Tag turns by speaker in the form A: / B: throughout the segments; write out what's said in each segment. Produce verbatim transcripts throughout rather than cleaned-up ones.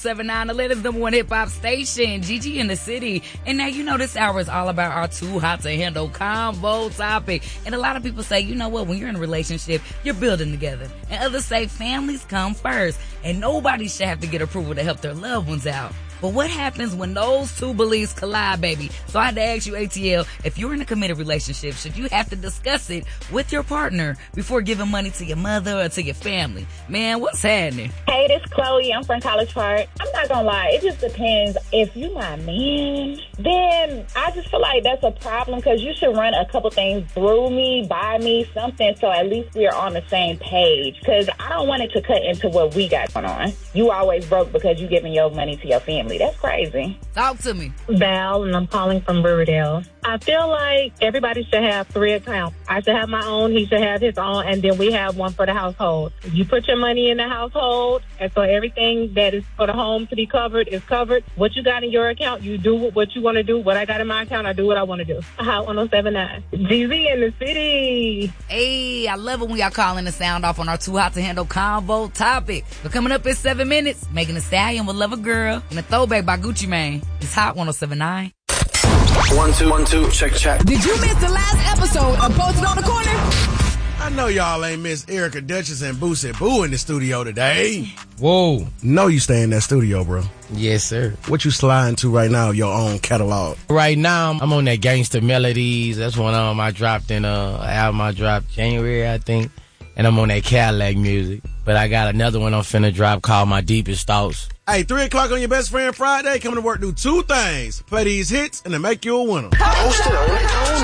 A: seven nine Atlanta's number one hip-hop station, Gigi in the city. And now you know this hour is all about our too hot to handle combo topic. And a lot of people say, you know what, when you're in a relationship, you're building together. And others say families come first. And nobody should have to get approval to help their loved ones out. But what happens when those two beliefs collide, baby? So I had to ask you, A T L, if you're in a committed relationship, should you have to discuss it with your partner before giving money to your mother or to your family? Man, what's happening?
B: Hey, this is Chloe. I'm from College Park. I'm not gonna lie. It just depends. If you my man, then I just feel like that's a problem because you should run a couple things through me, by me, something, so at least we're on the same page. Because I don't want it to cut into what we got going on. You always broke because you giving your money to your family. That's crazy.
A: Talk to me.
C: Val, and I'm calling from Riverdale. I feel like everybody should have three accounts. I should have my own, he should have his own, and then we have one for the household. You put your money in the household, and so everything that is for the home to be covered is covered. What you got in your account, you do what you want to do. What I got in my account, I do what I want to do. Hot one oh seven nine. G Z in the city.
A: Hey, I love it when y'all calling the sound off on our too hot to handle convo topic. But coming up in seven minutes, Megan Thee Stallion will Love a Girl and a throwback by Gucci Mane. It's Hot one oh seven nine.
D: One, two, one, two, check, check.
E: Did you miss the last episode of Posted on the Corner?
F: I know y'all ain't miss Erica Duchess and Boosie Boo in the studio today.
G: Whoa.
F: Know you stay in that studio, bro.
G: Yes, sir.
F: What you sliding to right now, your own catalog?
G: Right now, I'm on that Gangsta Melodies. That's one of them I dropped in, uh, album I dropped January, I think. And I'm on that Cadillac music. But I got another one I'm finna drop called My Deepest Thoughts.
F: Hey, three o'clock on your Best Friend Friday, coming to work, do two things. Play these hits and then make you a winner.
D: Posted on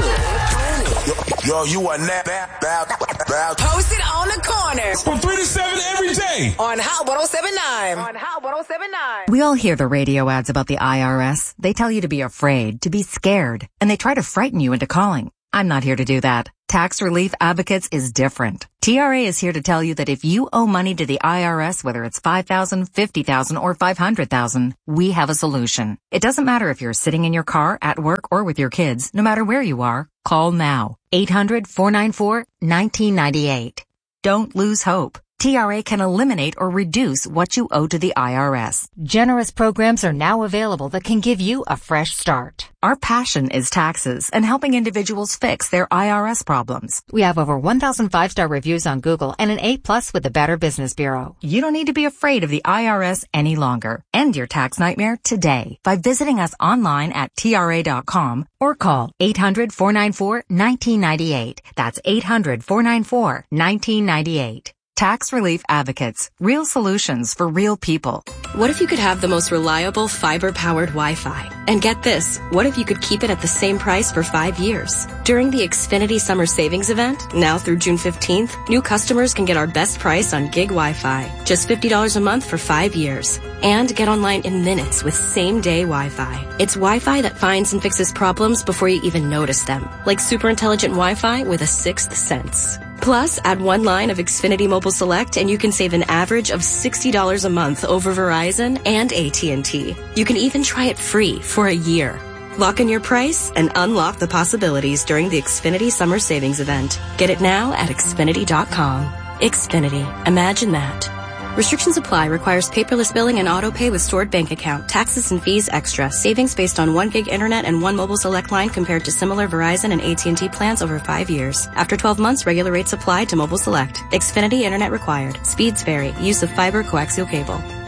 D: the corner. Yo, you are now, now, now, now.
E: Posted on the Corner.
H: From three to seven every day.
E: On Hot one oh seven nine. On Hot one oh seven nine.
I: We all hear the radio ads about the I R S. They tell you to be afraid, to be scared, and they try to frighten you into calling. I'm not here to do that. Tax Relief Advocates is different. T R A is here to tell you that if you owe money to the I R S, whether it's five thousand dollars, fifty thousand dollars, or five hundred thousand dollars, we have a solution. It doesn't matter if you're sitting in your car, at work, or with your kids. No matter where you are, call now. eight hundred, four nine four, one nine nine eight. Don't lose hope. T R A can eliminate or reduce what you owe to the I R S. Generous programs are now available that can give you a fresh start. Our passion is taxes and helping individuals fix their I R S problems. We have over one thousand five-star reviews on Google and an A plus with the Better Business Bureau. You don't need to be afraid of the I R S any longer. End your tax nightmare today by visiting us online at T R A dot com or call eight hundred, four nine four, one nine nine eight. That's eight hundred, four nine four, one nine nine eight. Tax Relief Advocates. Real solutions for real people.
J: What if you could have the most reliable fiber-powered Wi-Fi? And get this, what if you could keep it at the same price for five years? During the Xfinity Summer Savings Event, now through June fifteenth, new customers can get our best price on gig Wi-Fi. Just fifty dollars a month for five years. And get online in minutes with same-day Wi-Fi. It's Wi-Fi that finds and fixes problems before you even notice them. Like super intelligent Wi-Fi with a sixth sense. Plus, add one line of Xfinity Mobile Select and you can save an average of sixty dollars a month over Verizon and A T and T. You can even try it free for a year. Lock in your price and unlock the possibilities during the Xfinity Summer Savings Event. Get it now at Xfinity dot com. Xfinity. Imagine that. Restrictions apply. Requires paperless billing and auto pay with stored bank account. Taxes and fees extra. Savings based on one gig internet and one mobile select line compared to similar Verizon and A T and T plans over five years. After twelve months, regular rates apply to mobile select. Xfinity internet required. Speeds vary. Use of fiber coaxial cable.